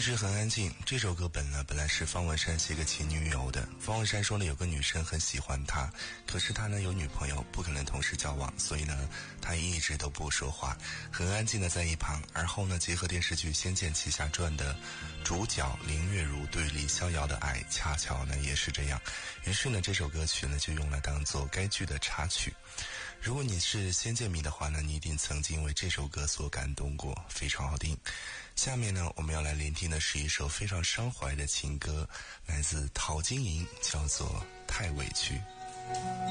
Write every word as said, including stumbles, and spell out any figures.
直很安静。这首歌本呢本来是方文山写给前女友的。方文山说呢，有个女生很喜欢他，可是他呢有女朋友，不可能同时交往，所以呢他一直都不说话，很安静的在一旁。而后呢，结合电视剧《仙剑奇侠传》的主角林月如对李逍遥的爱，恰巧呢也是这样。于是呢，这首歌曲呢就用来当做该剧的插曲。如果你是仙剑迷的话呢，你一定曾经为这首歌所感动过，非常好听。下面呢，我们要来聆听的是一首非常伤怀的情歌，来自陶晶莹，叫做《太委屈》。